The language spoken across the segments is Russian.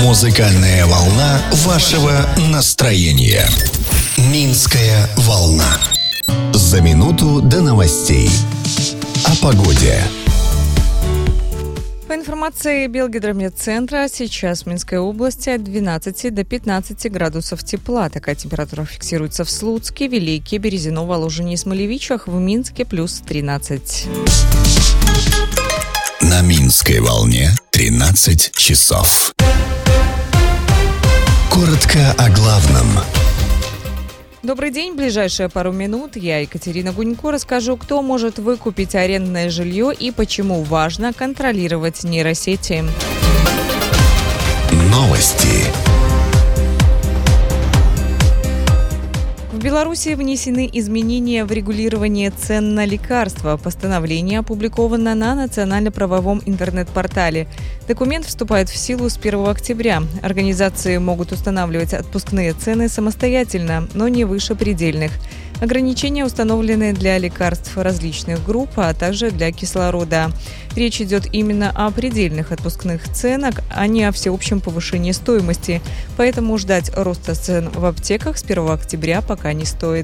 Музыкальная волна вашего настроения. Минская волна. За минуту до новостей. О погоде. По информации Белгидромедцентра, сейчас в Минской области от 12 до 15 градусов тепла. Такая температура фиксируется в Слуцке, Велике, Березино, Воложине и Смолевичах. В Минске плюс 13. На Минской волне 13 часов. Коротко о главном. Добрый день. В ближайшие пару минут я, Екатерина Гунько, расскажу, кто может выкупить арендное жилье и почему важно контролировать нейросети. Новости. В Беларуси внесены изменения в регулирование цен на лекарства. Постановление опубликовано на национально-правовом интернет-портале. Документ вступает в силу с 1 октября. Организации могут устанавливать отпускные цены самостоятельно, но не выше предельных. Ограничения установлены для лекарств различных групп, а также для кислорода. Речь идет именно о предельных отпускных ценах, а не о всеобщем повышении стоимости. Поэтому ждать роста цен в аптеках с 1 октября пока не стоит.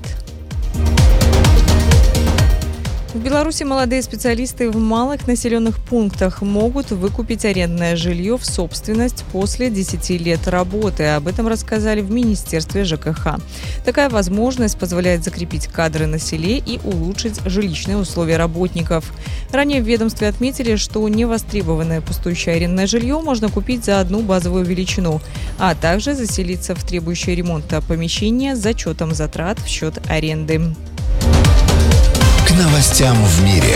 В Беларуси молодые специалисты в малых населенных пунктах могут выкупить арендное жилье в собственность после 10 лет работы. Об этом рассказали в Министерстве ЖКХ. Такая возможность позволяет закрепить кадры на селе и улучшить жилищные условия работников. Ранее в ведомстве отметили, что невостребованное пустующее арендное жилье можно купить за одну базовую величину, а также заселиться в требующее ремонта помещение с зачетом затрат в счет аренды. К новостям в мире.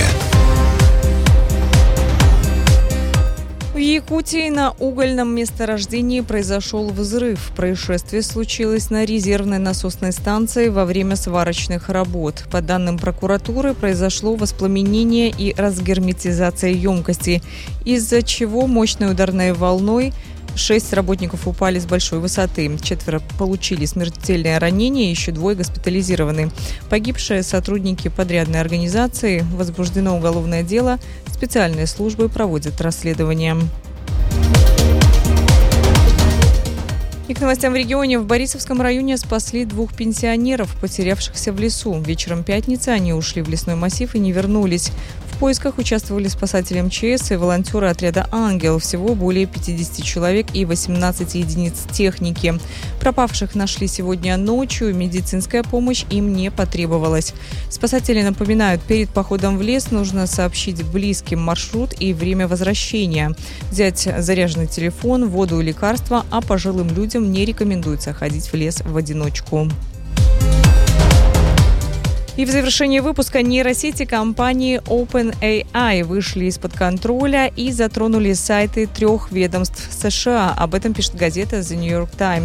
В Якутии на угольном месторождении произошел взрыв. Происшествие случилось на резервной насосной станции во время сварочных работ. По данным прокуратуры, произошло воспламенение и разгерметизация емкости, из-за чего мощной ударной волной 6 работников упали с большой высоты. 4 получили смертельное ранение, еще 2 госпитализированы. Погибшие сотрудники подрядной организации. Возбуждено уголовное дело. Специальные службы проводят расследование. И к новостям в регионе. В Борисовском районе спасли 2 пенсионеров, потерявшихся в лесу. Вечером пятницы они ушли в лесной массив и не вернулись. В поисках участвовали спасатели МЧС и волонтеры отряда «Ангел». Всего более 50 человек и 18 единиц техники. Пропавших нашли сегодня ночью. Медицинская помощь им не потребовалась. Спасатели напоминают, перед походом в лес нужно сообщить близким маршрут и время возвращения. Взять заряженный телефон, воду и лекарства, а пожилым людям не рекомендуется ходить в лес в одиночку. И в завершении выпуска нейросети компании OpenAI вышли из-под контроля и затронули сайты 3 ведомств США. Об этом пишет газета The New York Times.